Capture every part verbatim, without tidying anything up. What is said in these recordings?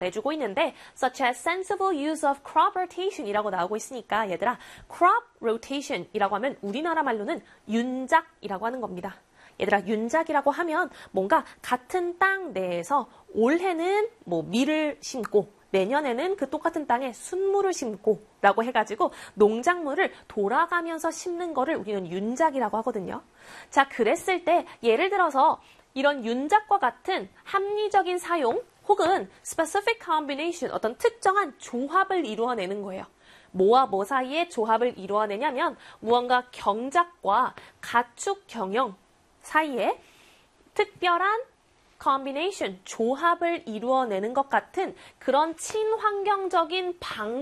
해주고 있는데 such as sensible use of crop rotation이라고 나오고 있으니까 얘들아 crop rotation이라고 하면 우리나라 말로는 윤작이라고 하는 겁니다. 얘들아 윤작이라고 하면 뭔가 같은 땅 내에서 올해는 뭐 밀을 심고 내년에는 그 똑같은 땅에 순무를 심고 라고 해가지고 농작물을 돌아가면서 심는 거를 우리는 윤작이라고 하거든요. 자, 그랬을 때 예를 들어서 이런 윤작과 같은 합리적인 사용 혹은 specific combination, 어떤 특정한 조합을 이루어내는 거예요. 뭐와 뭐 사이에 조합을 이루어내냐면 무언가 경작과 가축 경영 사이에 특별한 combination, 조합을 이루어내는 것 같은 그런 친환경적인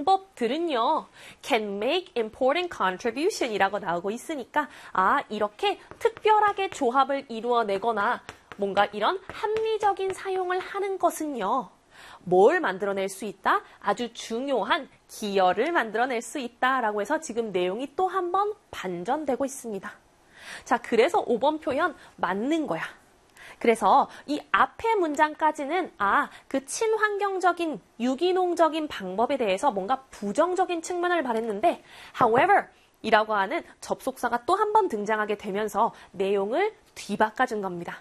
방법들은요, can make important contribution 이라고 나오고 있으니까 아, 이렇게 특별하게 조합을 이루어내거나 뭔가 이런 합리적인 사용을 하는 것은요, 뭘 만들어낼 수 있다? 아주 중요한 기여를 만들어낼 수 있다라고 해서 지금 내용이 또 한 번 반전되고 있습니다. 자, 그래서 오 번 표현 맞는 거야. 그래서 이 앞의 문장까지는 아, 그 친환경적인 유기농적인 방법에 대해서 뭔가 부정적인 측면을 말했는데 however 이라고 하는 접속사가 또 한 번 등장하게 되면서 내용을 뒤바꿔준 겁니다.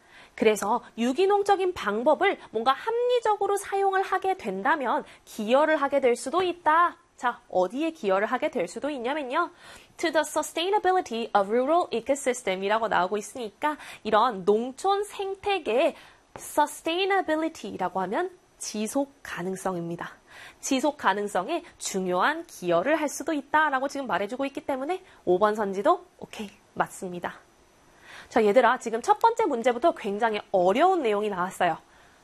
그래서 유기농적인 방법을 뭔가 합리적으로 사용을 하게 된다면 기여를 하게 될 수도 있다. 자, 어디에 기여를 하게 될 수도 있냐면요. To the sustainability of rural ecosystem 이라고 나오고 있으니까 이런 농촌 생태계의 sustainability라고 하면 지속 가능성입니다. 지속 가능성에 중요한 기여를 할 수도 있다라고 지금 말해주고 있기 때문에 오 번 선지도 오케이, 맞습니다. 자, 얘들아, 지금 첫 번째 문제부터 굉장히 어려운 내용이 나왔어요.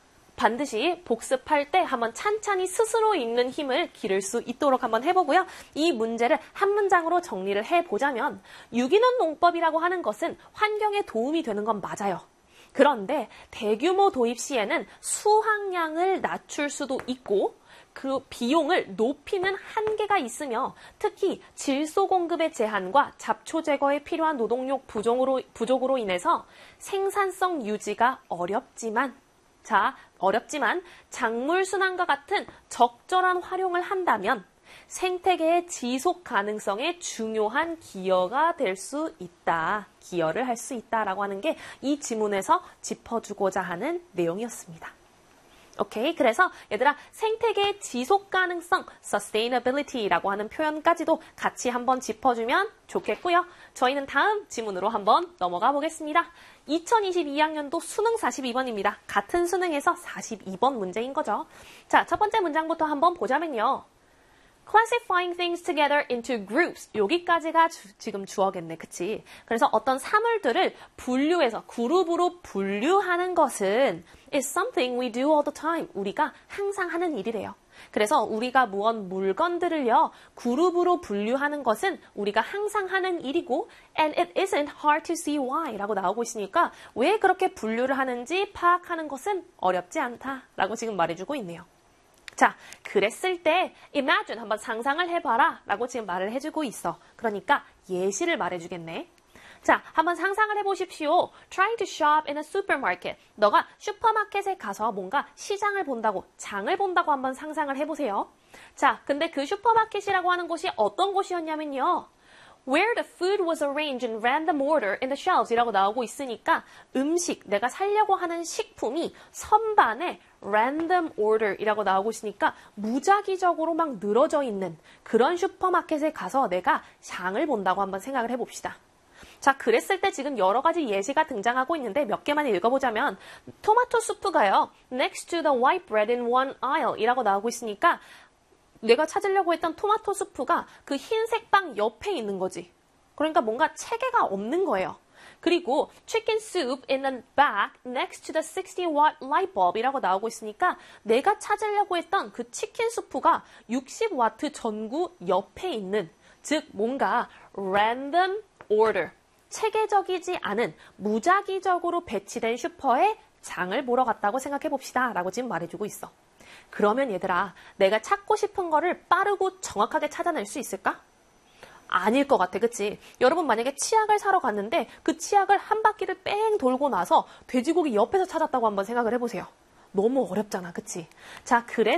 반드시 복습할 때 한번 찬찬히 스스로 읽는 힘을 기를 수 있도록 한번 해보고요. 이 문제를 한 문장으로 정리를 해보자면 유기농 농법이라고 하는 것은 환경에 도움이 되는 건 맞아요. 그런데 대규모 도입 시에는 수확량을 낮출 수도 있고 그 비용을 높이는 한계가 있으며 특히 질소 공급의 제한과 잡초 제거에 필요한 노동력 부족으로, 부족으로 인해서 생산성 유지가 어렵지만 자, 어렵지만 작물 순환과 같은 적절한 활용을 한다면 생태계의 지속 가능성에 중요한 기여가 될 수 있다. 기여를 할 수 있다라고 하는 게 이 지문에서 짚어주고자 하는 내용이었습니다. 오케이, 그래서 얘들아 생태계의 지속 가능성, sustainability라고 하는 표현까지도 같이 한번 짚어주면 좋겠고요. 저희는 다음 지문으로 한번 넘어가 보겠습니다. 이천이십이 학년도 수능 사십이 번입니다. 같은 수능에서 사십이 번 문제인 거죠. 자, 첫 번째 문장부터 한번 보자면요. Classifying things together into groups. 여기까지가 주, 지금 주어겠네, 그치? 그래서 어떤 사물들을 분류해서 그룹으로 분류하는 것은 is something we do all the time. 우리가 항상 하는 일이래요. 그래서 우리가 무언 물건들을요, 그룹으로 분류하는 것은 우리가 항상 하는 일이고 and it isn't hard to see why 라고 나오고 있으니까 왜 그렇게 분류를 하는지 파악하는 것은 어렵지 않다라고 지금 말해주고 있네요. 자, 그랬을 때 imagine 한번 상상을 해봐라 라고 지금 말을 해주고 있어. 그러니까 예시를 말해주겠네. 자, 한번 상상을 해보십시오. Trying to shop in a supermarket. 너가 슈퍼마켓에 가서 뭔가 시장을 본다고, 장을 본다고 한번 상상을 해보세요. 자, 근데 그 슈퍼마켓이라고 하는 곳이 어떤 곳이었냐면요. Where the food was arranged in random order in the shelves 이라고 나오고 있으니까 음식, 내가 사려고 하는 식품이 선반에 random order 이라고 나오고 있으니까 무작위적으로 막 늘어져 있는 그런 슈퍼마켓에 가서 내가 장을 본다고 한번 생각을 해봅시다. 자, 그랬을 때 지금 여러 가지 예시가 등장하고 있는데 몇 개만 읽어보자면 토마토 수프가요. Next to the white bread in one aisle 이라고 나오고 있으니까 내가 찾으려고 했던 토마토 수프가 그 흰색 빵 옆에 있는 거지. 그러니까 뭔가 체계가 없는 거예요. 그리고 chicken soup in the back next to the sixty watt light bulb 이라고 나오고 있으니까 내가 찾으려고 했던 그 치킨 수프가 육십 와트 전구 옆에 있는, 즉 뭔가 random order, 체계적이지 않은 무작위적으로 배치된 슈퍼에 장을 보러 갔다고 생각해 봅시다 라고 지금 말해주고 있어. 그러면 얘들아, 내가 찾고 싶은 거를 빠르고 정확하게 찾아낼 수 있을까? 아닐 것 같아, 그치? 여러분 만약에 치약을 사러 갔는데 그 치약을 한 바퀴를 뺑 돌고 나서 돼지고기 옆에서 찾았다고 한번 생각을 해보세요. 너무 어렵잖아, 그치? 자, 그래서